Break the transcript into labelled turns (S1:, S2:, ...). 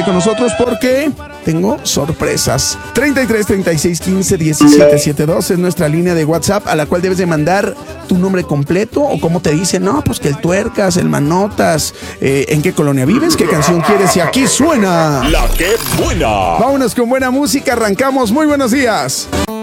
S1: con nosotros porque tengo sorpresas. 33 36 15 17 72 es nuestra línea de WhatsApp a la cual debes de mandar tu nombre completo o cómo te dicen. No, pues que el Tuercas, el Manotas, en qué colonia vives, qué canción quieres y aquí suena
S2: La que buena.
S1: Vámonos con buena música, arrancamos. Muy buenos días.